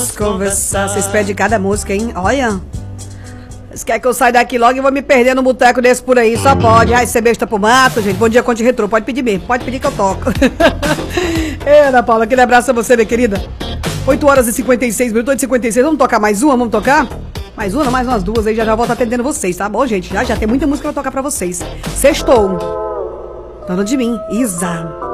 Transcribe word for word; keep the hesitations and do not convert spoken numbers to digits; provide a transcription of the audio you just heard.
Conversar. Vocês pedem cada música, hein? Olha. Vocês querem que eu saia daqui logo e vou me perder no boteco desse por aí? Só pode. Ai, ser besta pro mato, gente. Bom dia, Conte Retrô. Pode pedir mesmo. Pode pedir que eu toco. É, Ana Paula, aquele abraço a você, minha querida. oito horas e cinquenta e seis minutos, oito e cinquenta e seis. Vamos tocar mais uma? Vamos tocar? Mais uma, mais umas duas aí. Já já volto atendendo vocês, tá bom, gente? Já já tem muita música pra tocar pra vocês. Sextou. Dona de mim, Isa.